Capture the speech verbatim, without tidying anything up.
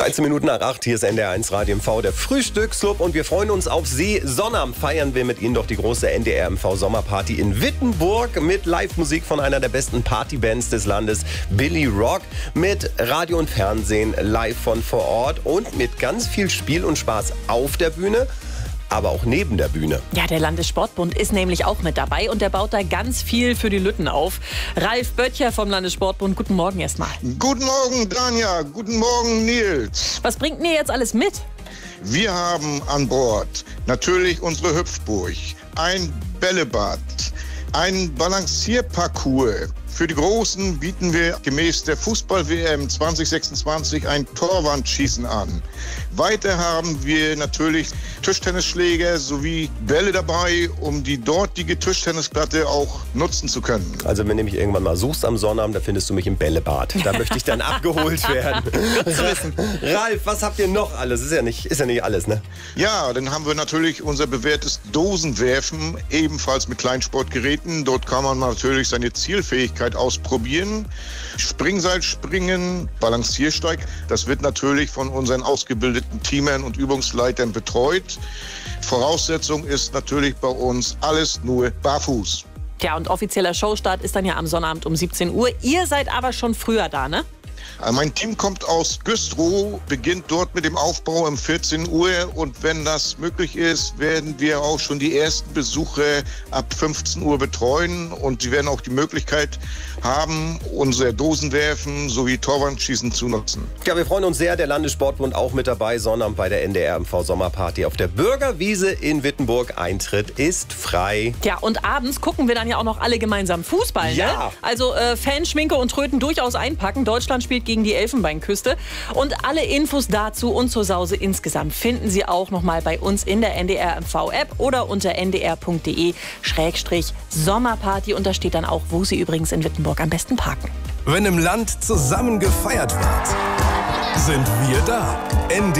dreizehn Minuten nach acht, hier ist N D R eins Radio M V, der Frühstücksclub, und wir freuen uns auf Sie. Sonnabend feiern wir mit Ihnen doch die große N D R M V Sommerparty in Wittenburg mit Live-Musik von einer der besten Partybands des Landes, Billy Rock, mit Radio und Fernsehen live von vor Ort und mit ganz viel Spiel und Spaß auf der Bühne, aber auch neben der Bühne. Ja, der Landessportbund ist nämlich auch mit dabei und der baut da ganz viel für die Lütten auf. Ralf Böttcher vom Landessportbund, guten Morgen erstmal. Guten Morgen, Danja. Guten Morgen, Nils. Was bringt denn ihr jetzt alles mit? Wir haben an Bord natürlich unsere Hüpfburg, ein Bällebad, ein Balancierparcours. Für die Großen bieten wir gemäß der Fußball-W M zwanzig sechsundzwanzig ein Torwandschießen an. Weiter haben wir natürlich Tischtennisschläger sowie Bälle dabei, um die dortige Tischtennisplatte auch nutzen zu können. Also wenn du mich irgendwann mal suchst am Sonnabend, da findest du mich im Bällebad. Da möchte ich dann abgeholt werden. Gut zu wissen. Ralf, was habt ihr noch alles? Ist ja nicht, ist ja nicht alles, ne? Ja, dann haben wir natürlich unser bewährtes Dosenwerfen, ebenfalls mit Kleinsportgeräten. Dort kann man natürlich seine Zielfähigkeit ausprobieren. Springseilspringen, Balanciersteig, das wird natürlich von unseren ausgebildeten Teamern und Übungsleitern betreut. Voraussetzung ist natürlich bei uns alles nur barfuß. Ja, und offizieller Showstart ist dann ja am Sonnabend um siebzehn Uhr. Ihr seid aber schon früher da, ne? Mein Team kommt aus Güstrow, beginnt dort mit dem Aufbau um vierzehn Uhr, und wenn das möglich ist, werden wir auch schon die ersten Besucher ab fünfzehn Uhr betreuen, und sie werden auch die Möglichkeit haben, unser Dosenwerfen sowie Torwandschießen zu nutzen. Ja, wir freuen uns sehr, der Landessportbund auch mit dabei, Sonnabend bei der N D R M V Sommerparty auf der Bürgerwiese in Wittenburg. Eintritt ist frei. Ja, und abends gucken wir dann ja auch noch alle gemeinsam Fußball, Ja. ne? Also äh, Fanschminke und Tröten durchaus einpacken. Deutschland spielt gegen die Elfenbeinküste. Und alle Infos dazu und zur Sause insgesamt finden Sie auch noch mal bei uns in der N D R M V-App oder unter n d r punkt d e Schrägstrich Sommerparty. Und da steht dann auch, wo Sie übrigens in Wittenburg am besten parken. Wenn im Land zusammen gefeiert wird, sind wir da. N D